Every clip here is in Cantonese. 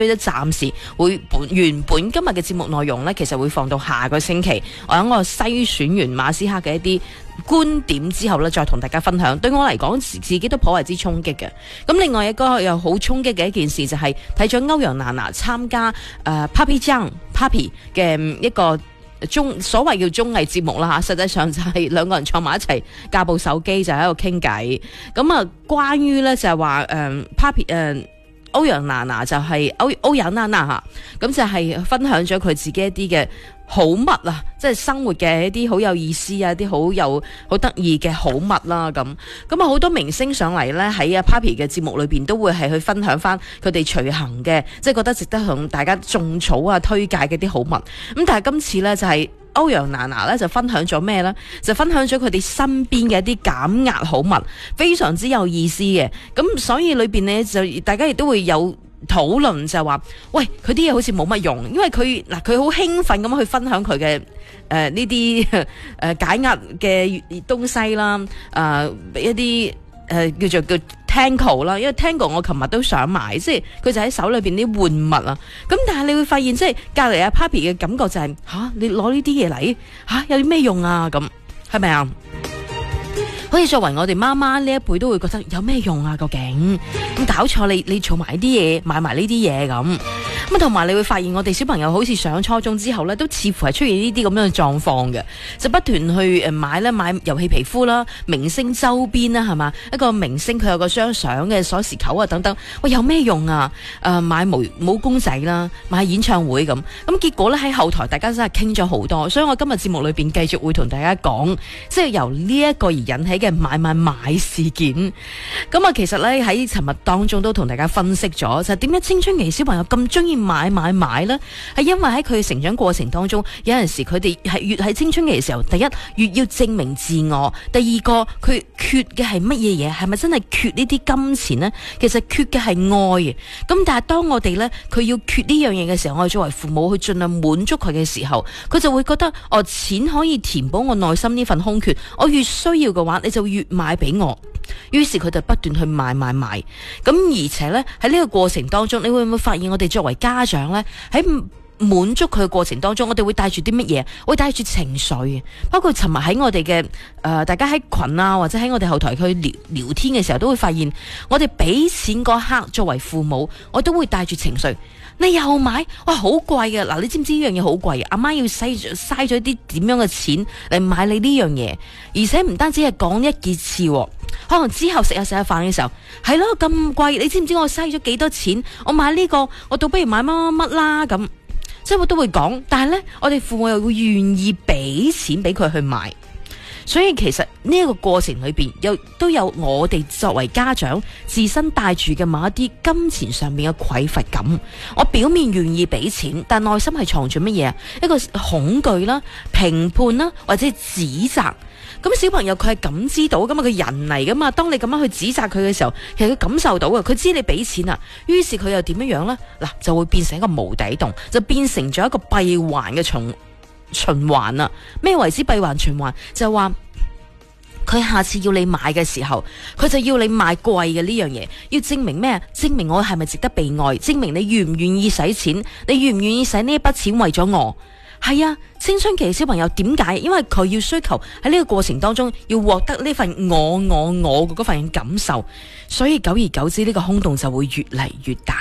所以暫時會原本今日嘅節目內容呢，其實會放到下個星期。我等我篩選完馬斯克嘅一啲觀點之後呢，再同大家分享。對我嚟講，自己都頗為之衝擊嘅。咁另外一個又好衝擊嘅一件事就係睇咗歐陽娜娜參加Papi嘅一個所謂叫綜藝節目啦嚇，實際上就係兩個人坐埋一齊架部手機就喺度傾偈。咁啊，關於呢就係話歐陽娜娜就係歐陽娜娜嚇，咁就係分享咗佢自己一啲嘅好物啊，即係生活嘅一啲好有意思啊，一啲好得意嘅好物啦咁。咁啊，好多明星上嚟咧喺阿 Papi 嘅節目裏邊都會係去分享翻佢哋隨行嘅，即係覺得值得向大家種草啊推介嘅啲好物。咁但係今次咧就係歐陽娜娜咧就分享咗咩咧？就分享咗佢哋身邊嘅一啲減壓好物，非常之有意思嘅。咁所以裏邊呢，就大家亦都會有討論，就係話，喂，佢啲嘢好似冇乜用，因為佢好興奮咁去分享佢嘅呢啲解壓嘅東西啦，一啲叫做Tango 啦，因為 Tango 我琴日都想買，即係佢就喺手裏邊啲玩物啊。咁但係你會發現，即係隔籬阿 Papi 嘅感覺就係你攞呢啲嘢嚟有啲咩用啊？咁係咪啊？好似作為我哋媽媽呢一輩都會覺得有咩用啊？究竟咁搞錯，你儲埋啲嘢，買埋呢啲嘢咁。咁同埋你會發現我哋小朋友好似上初中之後咧，都似乎係出現呢啲咁樣嘅狀況嘅，就不斷去買遊戲皮膚啦、明星周邊啦，係嘛？一個明星佢有個張相嘅鎖匙扣啊等等，喂，有咩用啊？買毛公仔啦，買演唱會咁。咁結果咧喺後台大家真係傾咗好多，所以我今日節目裏邊繼續會同大家講，即係由呢一個而引起嘅買事件。咁啊，其實咧喺尋日當中都同大家分析咗，就係點解青春期小朋友咁中意買呢？係因為喺佢嘅成長過程當中，有陣時佢哋係越喺青春期嘅時候，第一越要證明自我，第二個佢缺嘅係乜嘢嘢？係咪真係缺呢啲金錢呢？其實缺嘅係愛。咁但係當我哋呢，佢要缺呢樣嘢嘅時候，我哋作為父母去盡量滿足佢嘅時候，佢就會覺得錢可以填補我內心呢份空缺，我越需要嘅話，你就越買俾我。於是佢就不斷去買，咁而且呢，喺呢個過程當中，你會唔會發現我哋作為家長呢，喺滿足佢嘅過程當中，我哋會帶住啲乜嘢？會帶住情緒，包括尋日喺我哋嘅大家喺群啊，或者喺我哋後台去聊天嘅時候，都會發現我哋俾錢嗰刻，作為父母，我都會帶住情緒。你又買？哇，好貴嘅！嗱，你知唔知呢樣嘢好貴啊？阿媽要嘥咗啲點樣嘅錢嚟買你呢樣嘢，而且唔單止係講一件事，可能之後食下飯嘅時候，係咯，咁貴，你知唔知我嘥咗幾多錢？我買呢個，我倒不如買乜啦咁，即係我都會講。但係呢，我哋父母又會願意俾錢俾佢去買。所以其實呢一個過程裏邊都有我哋作為家長自身帶住嘅某一啲金錢上面嘅匱乏感。我表面願意俾錢，但內心係藏住乜嘢？一個恐懼啦、評判啦，或者指責。咁小朋友佢係感知到噶嘛，佢人嚟噶嘛。當你咁樣去指責佢嘅時候，其實佢感受到嘅，佢知你俾錢啊。於是佢又點樣呢？嗱，就會變成一個無底洞，就變成咗一個閉環嘅循環啊。咩為之閉環循環？就係話佢下次要你買嘅時候，佢就要你買貴嘅呢樣嘢，要證明咩？證明我係咪值得被愛？證明你願唔願意使錢？你願唔願意使呢一筆錢為咗我？係啊，青春期嘅小朋友點解？因為佢要需求喺呢個過程當中要獲得呢份我嗰份感受，所以久而久之呢個空洞就會越嚟越大。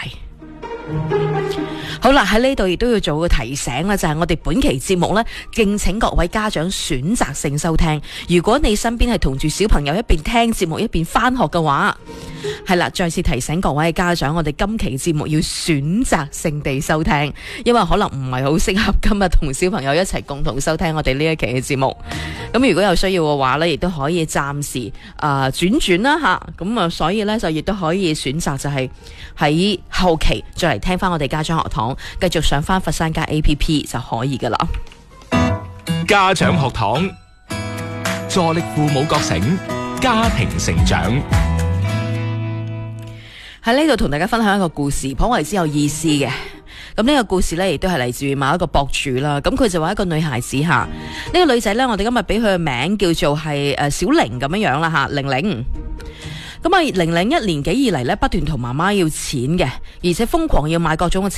好啦，喺呢度亦都要做個提醒啦，就係我哋本期節目呢，敬請各位家長選擇性收聽。如果你身邊係同住小朋友一邊聽節目一邊返學嘅話，係啦，再次提醒各位家長，我哋今期節目要選擇性地收聽，因為可能唔係好適合今日同小朋友一齊共同收聽我哋呢一期嘅節目。咁如果有需要嘅話呢，亦都可以暫時轉啦吓。咁所以呢，就亦都可以選擇就係喺後期再嚟聽翻我哋家長學堂，繼續上翻佛山家 APP 就可以噶啦。 家長學堂助力父母覺醒，家庭成長。 喺呢度同大家分享一個故事，頗為之有意思嘅。咁呢個故事呢，亦都係嚟自某一個博主啦。咁佢就話一個女孩子吓，呢個女仔呢，我哋今日俾佢嘅名叫做係小玲咁樣樣啦吓，玲玲。 咁啊，001年幾以嚟呢，不斷同媽媽要錢嘅，而且瘋狂要買各種嘅